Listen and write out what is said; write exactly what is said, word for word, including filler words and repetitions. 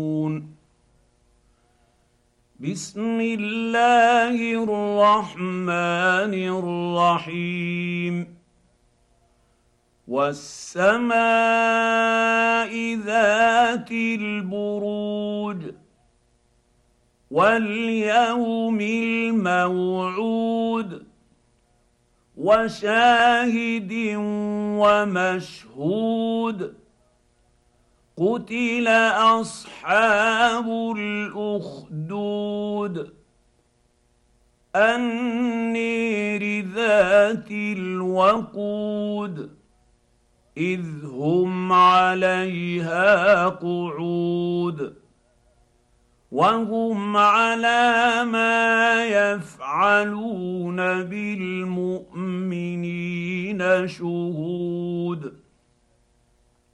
بسم الله الرحمن الرحيم والسماء ذات البروج واليوم الموعود وشاهد ومشهود قتل اصحاب الاخدود النير ذات الوقود اذ هم عليها قعود وهم على ما يفعلون بالمؤمنين شهود